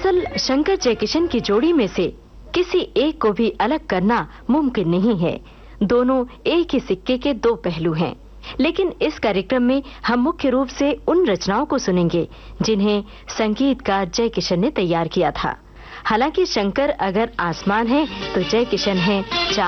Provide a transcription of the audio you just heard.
दरअसल शंकर जयकिशन की जोड़ी में से किसी एक को भी अलग करना मुमकिन नहीं है। दोनों एक ही सिक्के के दो पहलू हैं। लेकिन इस कार्यक्रम में हम मुख्य रूप से उन रचनाओं को सुनेंगे जिन्हें संगीतकार जयकिशन ने तैयार किया था। हालांकि शंकर अगर आसमान है तो जयकिशन है चांद।